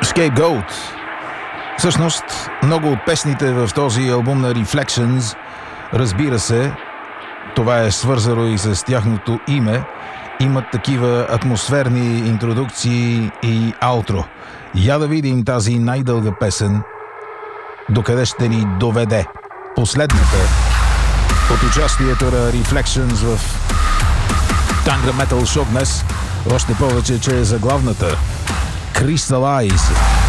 Scapegoat. Всъщност, много от песните в този албум на Reflections, разбира се, това е свързано и с тяхното име, имат такива атмосферни интродукции и аутро. Я да видим тази най-дълга песен, докъде ще ни доведе. Последната от участието на Reflections в Tangra Metal Show днес, още повече, че е заглавната Crystallize.